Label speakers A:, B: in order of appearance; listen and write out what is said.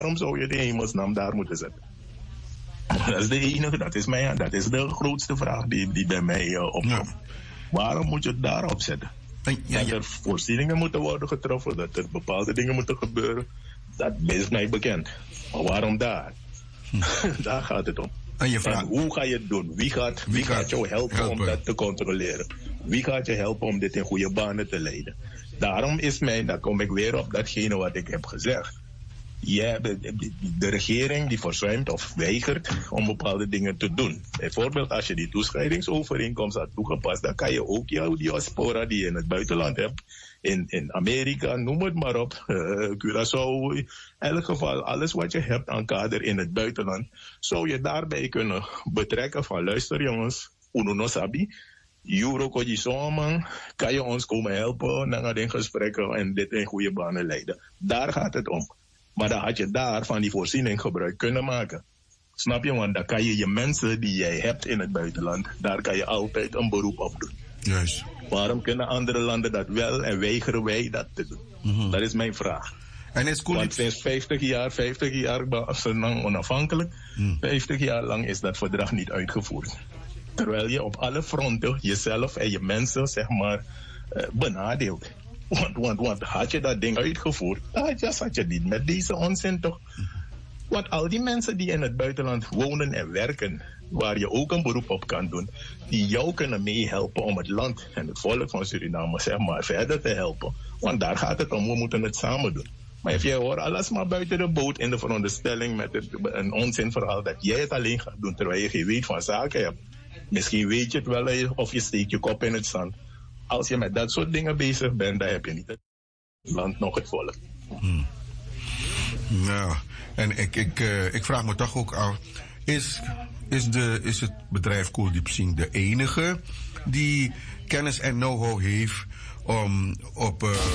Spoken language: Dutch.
A: Waarom zou je de hemelsnaam daar moeten zetten? Dat is de enige, dat is de grootste vraag die bij mij opkomt. Ja. Waarom moet je het daarop zetten? Dat er voorzieningen moeten worden getroffen, dat er bepaalde dingen moeten gebeuren, dat is mij bekend. Maar waarom daar? Daar gaat het om. En hoe ga je het doen? Wie gaat jou helpen om dat te controleren? Wie gaat je helpen om dit in goede banen te leiden? Daarom dan kom ik weer op datgene wat ik heb gezegd. De regering die verzuimt of weigert om bepaalde dingen te doen. Bijvoorbeeld als je die toescheidingsovereenkomst had toegepast, dan kan je ook jouw diaspora die je in het buitenland hebt, in Amerika, noem het maar op, Curaçao, in elk geval alles wat je hebt aan kader in het buitenland, zou je daarbij kunnen betrekken van luister jongens, uno no sabi, Euro Kodjisoman, kan je ons komen helpen naar de gesprekken en dit in goede banen leiden. Daar gaat het om. Maar dan had je daar van die voorziening gebruik kunnen maken. Snap je? Want dan kan je mensen die jij hebt in het buitenland, daar kan je altijd een beroep op doen.
B: Juist.
A: Waarom kunnen andere landen dat wel en weigeren wij dat te doen? Mm-hmm. Dat is mijn vraag.
B: En het
A: Want sinds 50 jaar onafhankelijk, 50 jaar lang is dat verdrag niet uitgevoerd. Terwijl je op alle fronten jezelf en je mensen, zeg maar, benadeelt. Want had je dat ding uitgevoerd, had je niet met deze onzin toch. Want al die mensen die in het buitenland wonen en werken, waar je ook een beroep op kan doen, die jou kunnen meehelpen om het land en het volk van Suriname, zeg maar, verder te helpen. Want daar gaat het om, we moeten het samen doen. Maar als jij hoort alles maar buiten de boot in de veronderstelling met een onzinverhaal dat jij het alleen gaat doen terwijl je geen weet van zaken hebt. Misschien weet je het wel of je steekt je kop in het zand. Als je met dat soort dingen bezig bent, dan heb je niet het land nog het volk.
B: Nou, en ik vraag me toch ook af, is het bedrijf Kooldiepsing de enige die kennis en know-how heeft om op